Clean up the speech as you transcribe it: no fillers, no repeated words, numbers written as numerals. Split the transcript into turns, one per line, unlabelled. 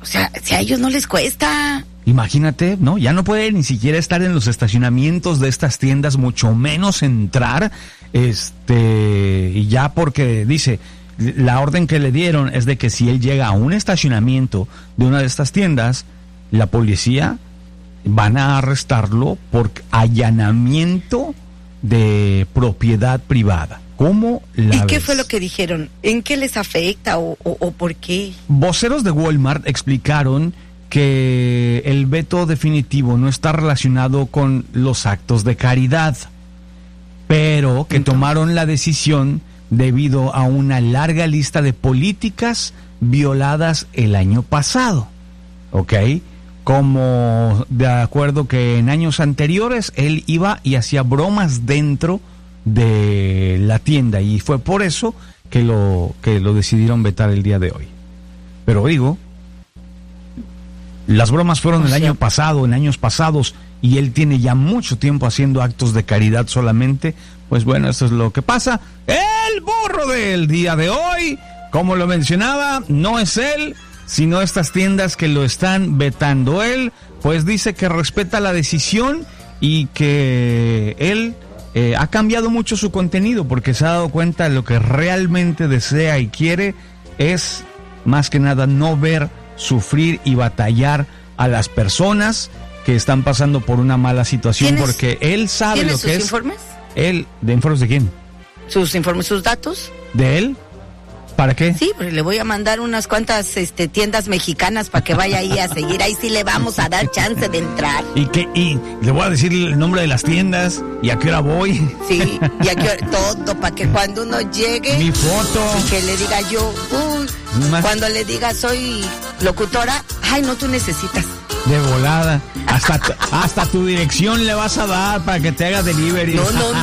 O sea, si a ellos no les cuesta.
Imagínate, ¿no? Ya no puede ni siquiera estar en los estacionamientos de estas tiendas, mucho menos entrar, y ya porque dice, la orden que le dieron es de que si él llega a un estacionamiento de una de estas tiendas, la policía van a arrestarlo por allanamiento de propiedad privada. ¿Cómo la
¿Y qué
ves?
fue lo que dijeron? ¿En qué les afecta o por qué?
Voceros de Walmart explicaron que el veto definitivo no está relacionado con los actos de caridad, pero que tomaron la decisión debido a una larga lista de políticas violadas el año pasado, ¿ok? Como de acuerdo que en años anteriores él iba y hacía bromas dentro de la tienda y fue por eso que lo decidieron vetar el día de hoy. Pero digo, las bromas fueron el año pasado, en años pasados, y él tiene ya mucho tiempo haciendo actos de caridad solamente. Pues bueno, eso es lo que pasa. El burro del día de hoy, como lo mencionaba, no es él, sino estas tiendas que lo están vetando. Él, pues dice que respeta la decisión y que él ha cambiado mucho su contenido porque se ha dado cuenta de lo que realmente desea y quiere es, más que nada, no ver sufrir y batallar a las personas que están pasando por una mala situación, porque él sabe lo que es. ¿Tienes sus
informes?
Él, ¿de informes de quién?
¿Sus informes, sus datos?
¿De él? ¿Para qué?
Sí, porque le voy a mandar unas cuantas tiendas mexicanas para que vaya ahí a seguir. Ahí sí le vamos a dar chance de entrar.
Y le voy a decir el nombre de las tiendas y a qué hora voy.
Sí, y a qué hora, todo, para que cuando uno llegue...
Mi foto.
Y que le diga yo, cuando le diga soy locutora, ay, no, tú necesitas.
De volada. Hasta tu dirección le vas a dar para que te haga delivery.
No,